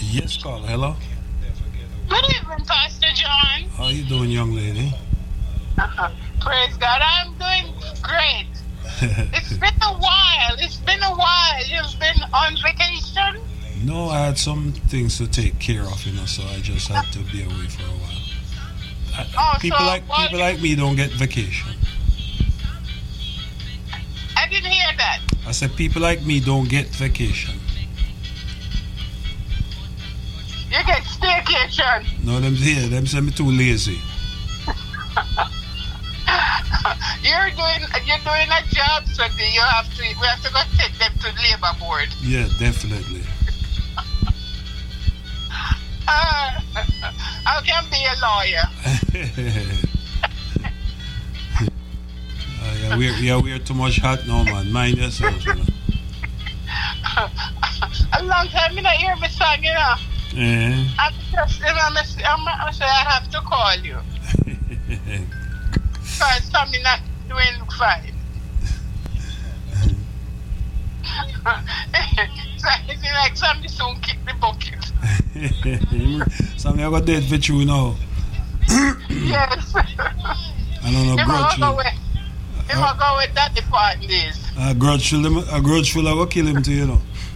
Yes, caller. Hello. Good evening, Pastor John. How you doing, young lady? Praise God. I'm doing great. It's been a while. You've been on vacation? No, I had some things to take care of, so I just had to be away for a while. People like me don't get vacation. I didn't hear that. I said people like me don't get vacation. You get staycation. No, them say me too lazy. You're doing a job, so we have to go take them to the labor board. Yeah, definitely. I can be a lawyer. We're too much hot now, man. Mind yourself, A long time you not hear me song, I'm just, I say I have to call you. Because something not doing fine. It's like somebody soon kick the bucket. Something I got dead for you now. Yes. I don't know, grudge. If I go with that department is. A grudge full, I will kill him too,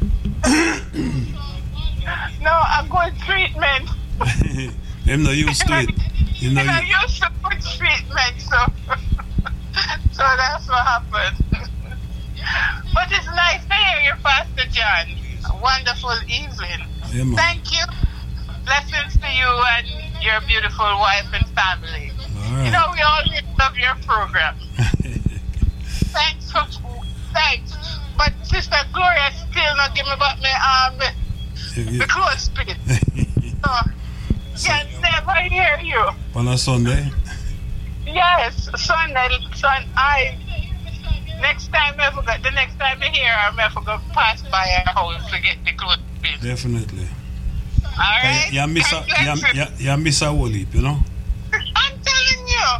No, I'm going treatment. Him not used to it. I'm not used to good treatment, so that's what happened. But it's nice to hear you, Pastor John. A wonderful evening. Yeah, thank you. Blessings to you and your beautiful wife and family. All right. We always love your program. Thanks. But Sister Gloria still not give me back the clothespin. So, can never hear you. On a Sunday? Yes, Sunday. Next time I hear her, I forgot to pass by her house to get the clothespin. Definitely. All right. You miss a whole heap, I'm telling you.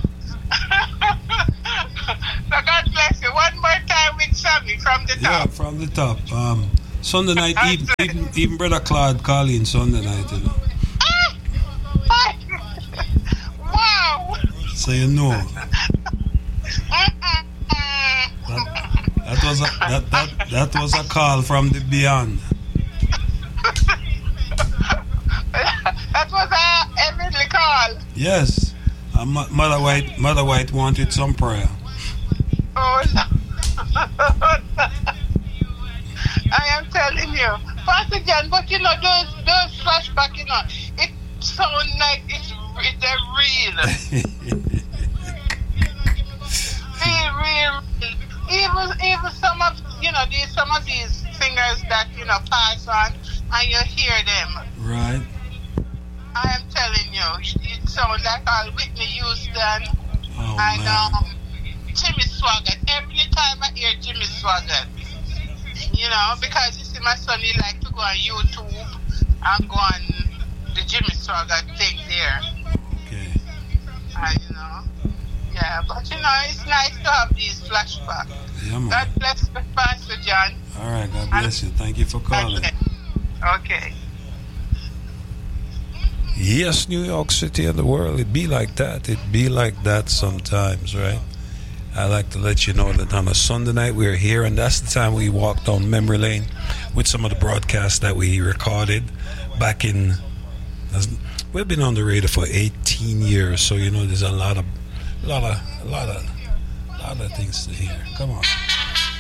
So God bless you. One more time with Sammy from the top. Yeah, from the top. Sunday night, even Brother Claude call in Sunday night, Wow. So that was a call from the beyond. That was a heavenly call. Yes. Mother White wanted some prayer. Oh, no. I am telling you, Pastor John. But those flashbacks, it sounds like it's real. real. Even some of these singers that pass on, and you hear them. Right. I am telling you, it sounds like all Whitney Houston and Jimmy Swaggart. Every time I hear Jimmy Swaggart, because you see my son, he like to go on YouTube and go on the Jimmy Swaggart thing there. Okay. And yeah, but it's nice to have these flashbacks. Yeah, man. God bless you, Pastor John. All right, God bless you. Thank you for calling. Okay. Yes, New York City and the world, it be like that. It be like that sometimes, right? I like to let you know that on a Sunday night we're here, and that's the time we walk down memory lane with some of the broadcasts that we recorded back in. We've been on the radio for 18 years, so there's a lot of things to hear. Come on.